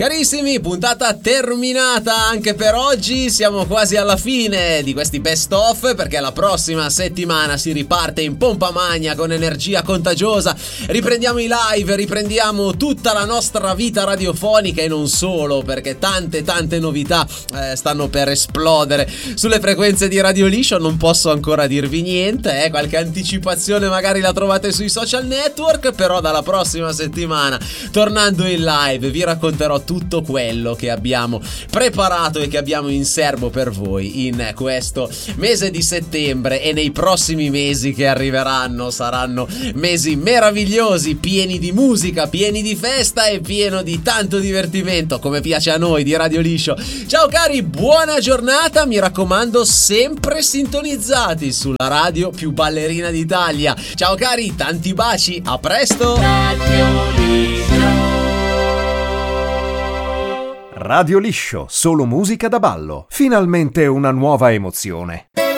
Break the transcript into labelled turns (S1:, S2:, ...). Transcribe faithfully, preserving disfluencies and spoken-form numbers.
S1: Carissimi, puntata terminata anche per oggi, siamo quasi alla fine di questi best of perché la prossima settimana si riparte in pompa magna con energia contagiosa, riprendiamo i live, riprendiamo tutta la nostra vita radiofonica e non solo, perché tante tante novità eh, stanno per esplodere sulle frequenze di Radio Liscio. Non posso ancora dirvi niente, eh, qualche anticipazione magari la trovate sui social network, però dalla prossima settimana, tornando in live, vi racconterò tutto quello che abbiamo preparato e che abbiamo in serbo per voi in questo mese di settembre e nei prossimi mesi che arriveranno. Saranno mesi meravigliosi, pieni di musica, pieni di festa e pieno di tanto divertimento, come piace a noi di Radio Liscio. Ciao cari, buona giornata, mi raccomando sempre sintonizzati sulla radio più ballerina d'Italia. Ciao cari, tanti baci, a presto. Radio Liscio.
S2: Radio Liscio, solo musica da ballo. Finalmente una nuova emozione.